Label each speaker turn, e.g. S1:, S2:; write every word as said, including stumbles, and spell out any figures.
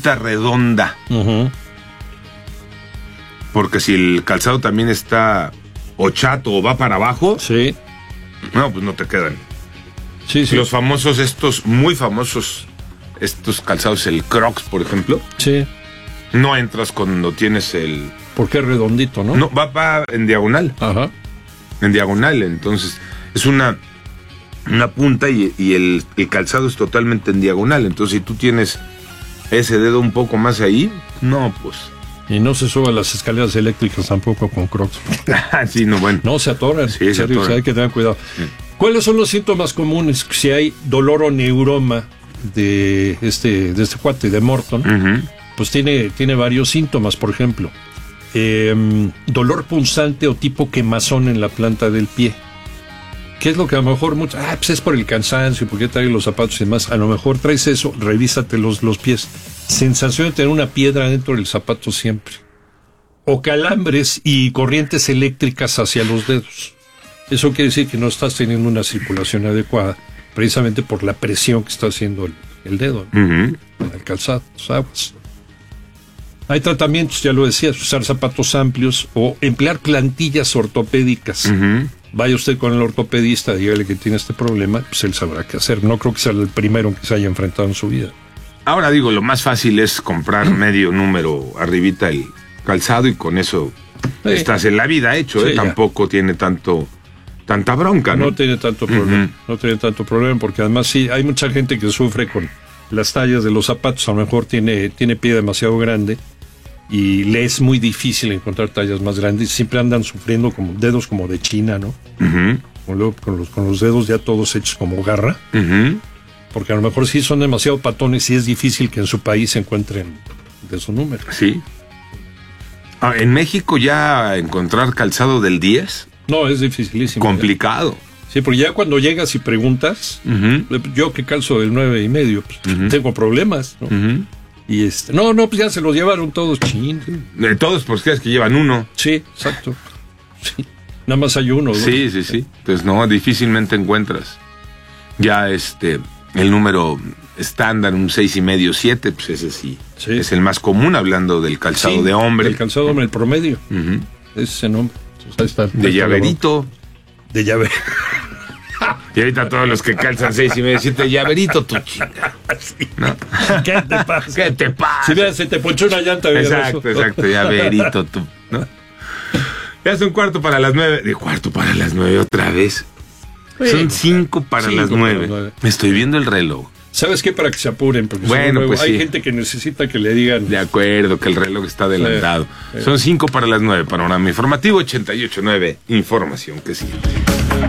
S1: puntita redonda.
S2: Uh-huh.
S1: Porque si el calzado también está o chato o va para abajo,
S2: sí,
S1: no, pues no te quedan.
S2: Sí, sí.
S1: Los famosos, estos muy famosos, estos calzados, el Crocs, por ejemplo.
S2: Sí.
S1: No entras cuando tienes el...
S2: Porque es redondito, ¿no?
S1: No, va, va en diagonal.
S2: Ajá.
S1: En diagonal, entonces es una, una punta y, y el, el calzado es totalmente en diagonal. Entonces si tú tienes ese dedo un poco más ahí, no, pues...
S2: Y no se suban las escaleras eléctricas tampoco con Crocs.
S1: Sí, no, bueno.
S2: No se atoran.
S1: Sí, se atoran.
S2: O sea, hay que tener cuidado.
S1: Sí.
S2: ¿Cuáles son los síntomas comunes? Si hay dolor o neuroma de este, de este cuate, de Morton,
S1: Uh-huh.
S2: pues tiene, tiene varios síntomas. Por ejemplo, eh, dolor punzante o tipo quemazón en la planta del pie. ¿Qué es lo que a lo mejor mucho? Ah, pues es por el cansancio, porque traes los zapatos y demás. A lo mejor traes eso, revísate los, los pies. Sensación de tener una piedra dentro del zapato siempre. O calambres y corrientes eléctricas hacia los dedos. Eso quiere decir que no estás teniendo una circulación adecuada, precisamente por la presión que está haciendo el, el dedo, ¿no?
S1: Uh-huh.
S2: En el calzado, los aguas. Hay tratamientos, ya lo decías, usar zapatos amplios o emplear plantillas ortopédicas.
S1: Uh-huh.
S2: Vaya usted con el ortopedista, dígale que tiene este problema, pues él sabrá qué hacer. No creo que sea el primero en que se haya enfrentado en su vida.
S1: Ahora digo, lo más fácil es comprar medio número arribita el calzado y con eso
S2: Sí.
S1: estás en la vida hecho,
S2: Sí,
S1: ¿eh?
S2: ya.
S1: Tampoco tiene tanto tanta bronca, ¿no?
S2: No tiene tanto problema,
S1: Uh-huh.
S2: no tiene tanto problema, porque además sí, hay mucha gente que sufre con las tallas de los zapatos. A lo mejor tiene, tiene pie demasiado grande y le es muy difícil encontrar tallas más grandes. Siempre andan sufriendo como dedos como de China, ¿no?
S1: Uh-huh.
S2: Con, lo- con los, con los dedos ya todos hechos como garra,
S1: Uh-huh.
S2: porque a lo mejor sí son demasiado patones y es difícil que en su país se encuentren de su número.
S1: Sí. Ah, en México ya encontrar calzado del diez,
S2: No, es dificilísimo.
S1: complicado.
S2: Sí, porque ya cuando llegas y preguntas,
S1: Uh-huh.
S2: yo que calzo del nueve y medio, pues,
S1: Ujú.
S2: tengo problemas, ¿no?
S1: Uh-huh.
S2: Y este, no, no, pues ya se los llevaron todos, chin.
S1: De todos, porque es que llevan uno.
S2: Sí, exacto. Sí. Nada más hay uno, ¿no?
S1: Sí, sí, sí. Entonces, no, difícilmente encuentras ya este, el número estándar, un seis y medio, siete, pues ese sí,
S2: Sí.
S1: es el más común, hablando del calzado
S2: Sí,
S1: de hombre.
S2: El calzado de hombre, el promedio.
S1: Ujú.
S2: Es ese nombre. Entonces, ahí está, ahí
S1: De
S2: está la
S1: llaverito.
S2: bronca. De llave.
S1: Y ahorita todos los que calzan seis y medio, siete, llaverito, tu chinga. ¿No?
S2: ¿Qué te pasa?
S1: ¿Qué te pasa?
S2: Si veas, se te ponchó una llanta.
S1: Exacto,
S2: ¿verdad?
S1: exacto, llaverito tú, ¿no? Ya es un cuarto para las nueve. De cuarto para las nueve otra vez.
S2: Bueno,
S1: Son cinco para
S2: cinco
S1: las
S2: para
S1: nueve.
S2: las nueve.
S1: Me estoy viendo el reloj.
S2: ¿Sabes qué? Para que se apuren. Porque
S1: Bueno,
S2: si no, luego
S1: pues
S2: hay
S1: sí.
S2: gente que necesita que le digan.
S1: De acuerdo, que el reloj está adelantado.
S2: Sí, sí.
S1: Son cinco para las nueve. Panorama informativo ochenta y ocho nueve. Información que sigue.